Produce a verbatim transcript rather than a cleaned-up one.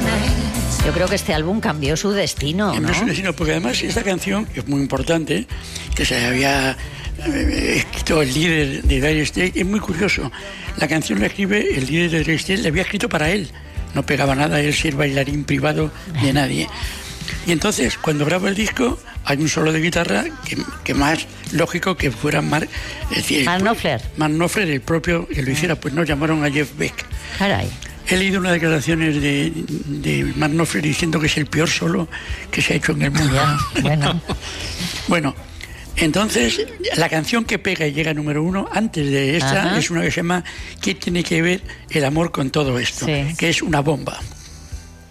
Yo creo que este álbum cambió su destino, Cambió ¿no? su destino, porque además esta canción, que es muy importante, que se había eh, escrito el líder de Dire Straits, es muy curioso. La canción la escribe el líder de Dire Straits, la había escrito para él. No pegaba nada él ser bailarín privado de nadie. Y entonces, cuando grabo el disco, hay un solo de guitarra que, que más lógico que fuera Mark, es decir, Mark Knopfler. Mark Knopfler, el propio que lo hiciera, pues no llamaron a Jeff Beck. Caray. He leído unas declaraciones de, de Mark Knopfler diciendo que es el peor solo que se ha hecho en el mundo. Ya, bueno. Bueno, entonces la canción que pega y llega a número uno antes de esta, ajá, es una que se llama ¿Qué tiene que ver el amor con todo esto? Sí. Que es una bomba.